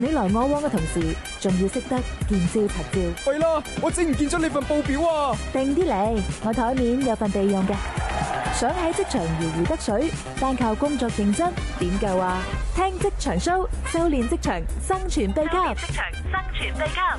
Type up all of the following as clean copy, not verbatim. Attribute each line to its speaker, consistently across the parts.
Speaker 1: 你來我往嘅同時，仲要識得見招拆招。
Speaker 2: 弊啦，我整唔見咗你份報表啊！
Speaker 1: 定啲嚟，我台面有份備用嘅。想喺職場如魚得水，單靠工作認真點夠啊？聽職場 show， 修煉職場生存秘笈。職場生存秘笈。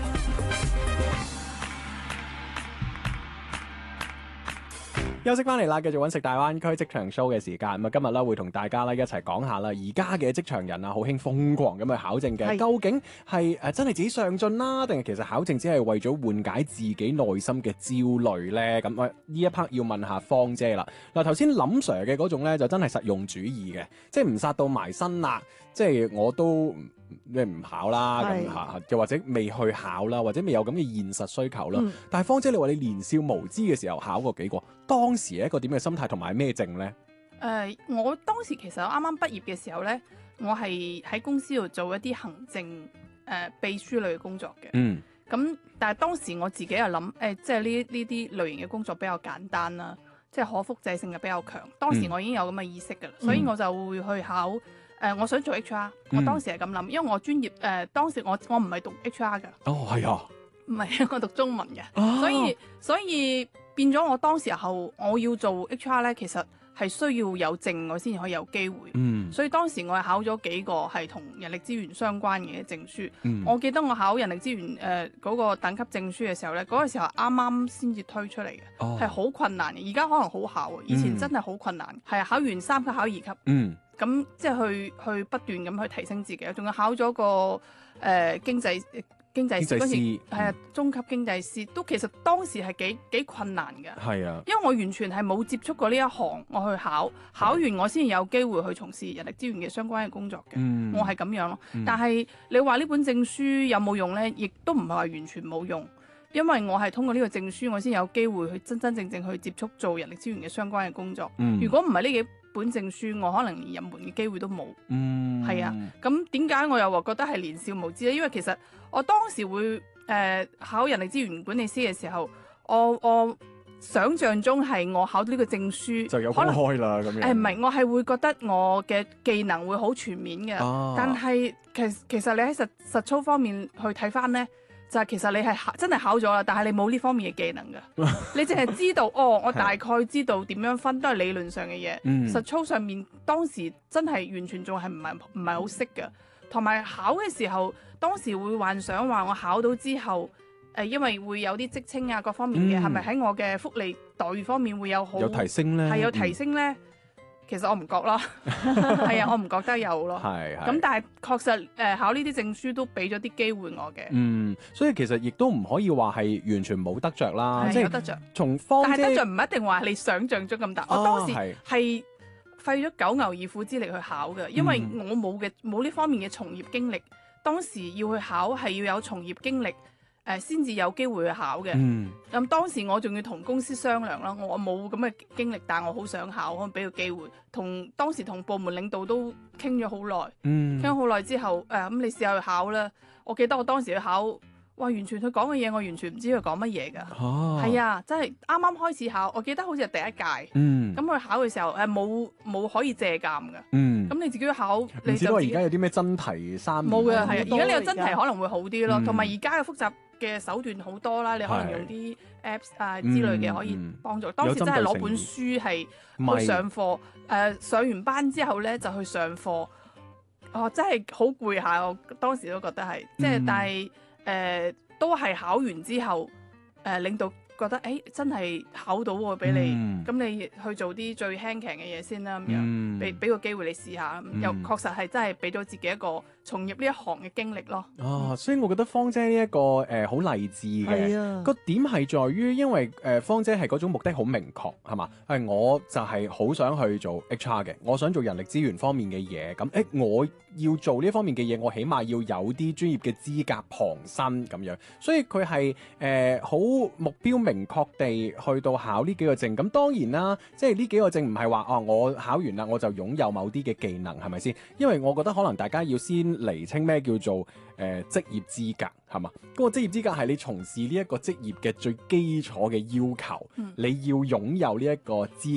Speaker 2: 休息翻嚟啦，繼續揾食大灣區職場 show 嘅時間。咁啊，今日咧會同大家咧一齊講下啦。而家嘅職場人啊，好興瘋狂咁去考證嘅，究竟係真係自己上進啦，定係其實考證只係為咗緩解自己內心嘅焦慮呢？咁呢一 part 要問下芳姐啦。嗱，頭先林 Sir 嘅嗰種呢，就真係實用主義嘅，即係唔殺到埋身啦，即係我都唔考啦，咁嚇，又或者未去考啦，或者未有咁嘅現實需求啦。但係芳姐，你話你年少無知嘅時候考過幾個？當時係一個點嘅心態同埋咩證呢？
Speaker 3: 我當時其實我啱啱畢業嘅時候呢，我係喺公司度做一啲行政秘書類嘅工作嘅。咁但係當時我自己又諗即係呢啲類型嘅工作比較簡單啦，即係可複製性嘅比較強。當時我已經有咁嘅意識㗎啦，所以我就會去考。我想做 HR，我當時係咁諗，因為我專業當時我唔係讀 HR 㗎。
Speaker 2: 哦，係啊，
Speaker 3: 唔係我讀中文嘅，所以變咗我當時候我要做 HR 咧，其實係需要有證我先至可以有機會。所以當時我係考咗幾個係同人力資源相關嘅證書。我記得我考人力資源嗰個等級證書嘅時候咧，嗰個時候啱啱先至推出嚟嘅，係好困難嘅。而家可能好考，以前真係好困難。係考完3級考2級。咁即係去不斷咁去提升自己，仲有考咗個經濟師嗰時係啊，中級經濟師都其實當時係幾困難嘅。係啊，因為我完全係冇接觸過呢一行，我去考完我先有機會去從事人力資源嘅相關嘅工作嘅。我係咁樣咯。但係你話呢本證書有冇用呢？亦都唔係話完全冇用，因為我係通過呢個證書，我先有機會去真正去接觸做人力資源嘅相關嘅工作。如果唔係呢幾本證書，我可能連入門嘅機會都冇。係啊，咁點解我又話覺得係年少無知呢？因為其實我當時會考人力資源管理師嘅時候，我想象中係我考到呢個證書
Speaker 2: 就有公開啦咁樣。
Speaker 3: 唔係，我係會覺得我嘅技能會好全面嘅。但係其實你喺實操方面去睇翻呢，就係其實你係真係考咗啦，但係你冇呢方面嘅技能㗎。你淨係知道我大概知道點樣分，都係理論上嘅嘢。實操上面當時真係完全仲係唔係好識㗎。同埋考嘅時候，當時會幻想話我考到之後，因為會有啲職稱啊各方面嘅，係咪喺我嘅福利待遇方面會有
Speaker 2: 提升呢？係
Speaker 3: 有提升呢？其實我唔覺啦，係啊，我唔覺得有咯。咁但係確實考呢啲證書都俾咗啲機會我嘅。
Speaker 2: 所以其實亦都唔可以話係完全冇得着啦，
Speaker 3: 即係有得着。
Speaker 2: 從芳姐，
Speaker 3: 但係得着唔一定話你想象中咁大。我當時係費咗九牛二虎之力去考嘅，因為我冇呢方面嘅從業經歷。當時要去考係要有從業經歷。先至有機會去考嘅。咁當時我仲要同公司商量啦，我冇咁嘅經歷，但我好想考，可能俾個機會。當時同部門領導都傾咗好耐，傾咗好耐之後，咁你試下去考啦。我記得我當時去考，哇！完全佢講嘅嘢，我完全唔知佢講乜嘢㗎。係啊，真係啱啱開始考，我記得好似係第一屆。咁去考嘅時候，冇可以借鑑㗎。咁你自己考，你就而
Speaker 2: 家有啲咩真題3
Speaker 3: 冇嘅，係啊。而家你有真題可能會好啲咯，同埋而家嘅複雜嘅手段好多啦，你可能用啲 apps 啊之類嘅可以幫助。當時真係攞本書係去上課，上完班之後咧就去上課，真係好攰下。我當時都覺得係，即係但係都係考完之後，領導覺得真係考到喎，俾你，咁你去做啲最輕鬆嘅嘢先啦，咁樣俾個機會你試下，又確實係真係俾咗自己一個從業呢一行嘅經歷咯。
Speaker 2: 所以我覺得芳姐呢一個好勵志嘅個點係在於，因為芳姐係嗰種目的好明確，係嘛？我就係好想去做 HR 嘅，我想做人力資源方面嘅嘢。咁我要做呢方面嘅嘢，我起碼要有啲專業嘅資格傍身咁樣。所以佢係好目標明確地去到考呢幾個證。咁當然啦，即係呢幾個證唔係話我考完啦我就擁有某啲嘅技能，係咪先？因為我覺得可能大家要先釐清咩叫做職業資格，係嘛？嗰個職業資格係你從事呢一個職業嘅最基礎嘅要求。你要擁有呢一個資格，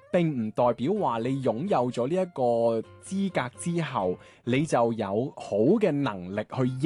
Speaker 2: 並唔代表話你擁有咗呢一個資格之後，你就有好嘅能力去